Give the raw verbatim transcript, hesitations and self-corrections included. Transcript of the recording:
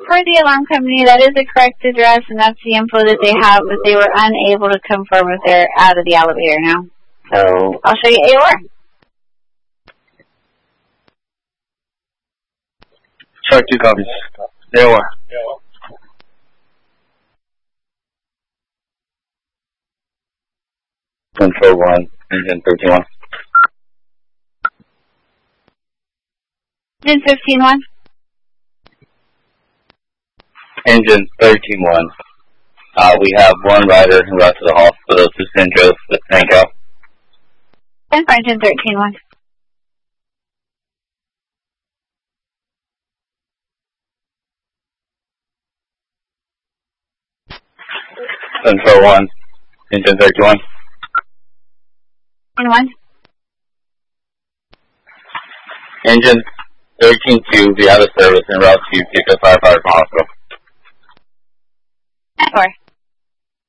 For the alarm company, that is the correct address, and that's the info that they have, but they were unable to confirm if they're out of the elevator now. So I'll show you A O R. Shark two copies. A O R. Control one, engine thirteen one. Engine fifteen one. Engine thirteen one. Uh, we have one rider who got to the hospital to Saint Joseph with Sanko. And for engine thirteen one. Control one, engine thirteen one. one. Engine thirteen two, be out of service and route to pick up firefighter from hospital. Four.